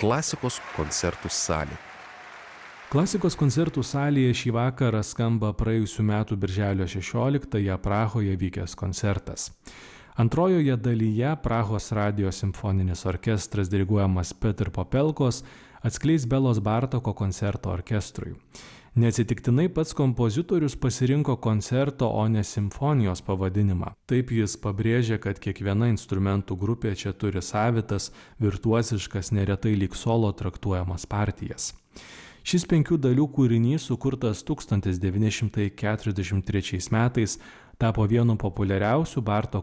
Klasikos koncertų salė. Klasikos koncertų salėje šį vakarą skamba praėjusių metų birželio 16-ąją Prahoje vykęs koncertas. Antrojoje dalyje Prahos radijo simfoninis orkestras diriguojamas Petr Popelkos atskleis Belos Bartoko koncerto orkestrui. Neatsitiktinai pats kompozitorius pasirinko koncerto, o ne simfonijos pavadinimą. Taip jis pabrėžia, kad kiekviena instrumentų grupė čia turi savitas, virtuoziškas, neretai lyg solo traktuojamas partijas. Šis 5 dalių kūrinys, sukurtas 1943 metais, tapo vienu populiariausių Bartoko